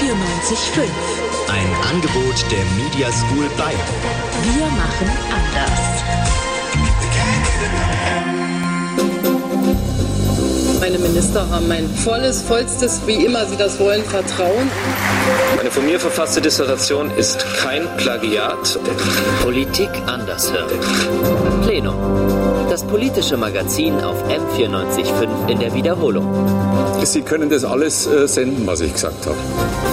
94.5. Ein Angebot der Media School Bayern. Wir machen anders. Meine Minister haben mein vollstes, wie immer sie das wollen, Vertrauen. Eine von mir verfasste Dissertation ist kein Plagiat. Politik anders hören. Plenum. Das politische Magazin auf M94.5 in der Wiederholung. Sie können das alles senden, was ich gesagt habe.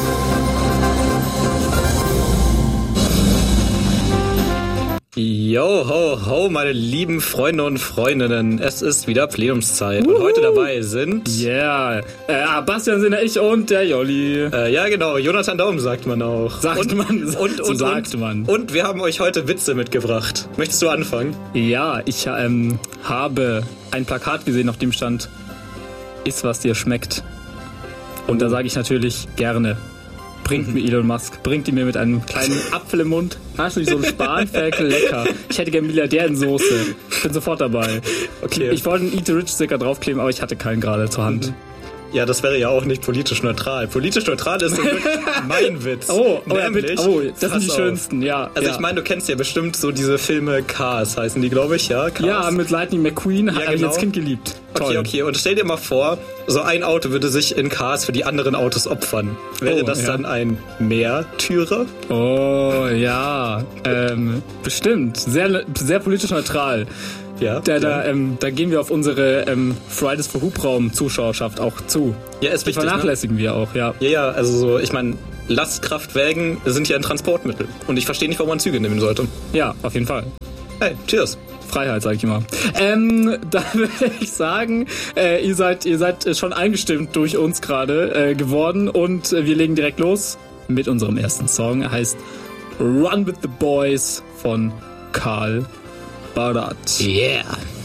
Yo, ho, ho, meine lieben Freunde und Freundinnen. Es ist wieder Plenumszeit. Und heute dabei sind... Bastian Sinner, ich und der Jolli. Ja, genau. Jonathan Daum sagt man auch. Sagt man. Und wir haben euch heute Witze mitgebracht. Möchtest du anfangen? Ja, ich habe ein Plakat gesehen, auf dem stand, iss, was dir schmeckt. Und da sage ich natürlich gerne, bringt mir Elon Musk, bringt ihn mir mit einem kleinen Apfel im Mund. Hast du so einen Spanferkel, lecker. Ich hätte gerne Milliardär in Soße. Ich bin sofort dabei. Okay. Ich wollte einen Eat the Rich Sticker draufkleben, aber ich hatte keinen gerade zur Hand. Ja, das wäre ja auch nicht politisch neutral. Politisch neutral ist wirklich mein Witz. Das sind die schönsten, ja. Also ich meine, du kennst ja bestimmt so diese Filme Cars, heißen die, glaube ich, ja? Cars. Ja, mit Lightning McQueen habe ich als Kind geliebt. Toll. Okay. Und stell dir mal vor, so ein Auto würde sich in Cars für die anderen Autos opfern. Wäre das dann ein Mehrtürer? Oh, ja. Bestimmt. Sehr, sehr politisch neutral. Ja, da gehen wir auf unsere Fridays for Hubraum-Zuschauerschaft auch zu. Ja, ist wichtig. Die vernachlässigen wir auch, ja. Ja, also so, ich meine, Lastkraftwägen sind ja ein Transportmittel. Und ich verstehe nicht, warum man Züge nehmen sollte. Ja, auf jeden Fall. Hey, cheers. Freiheit, sag ich immer. Da würde ich sagen, ihr seid schon eingestimmt durch uns gerade geworden und wir legen direkt los mit unserem ersten Song. Er heißt Run with the Boys von Karl Barat. Yeah.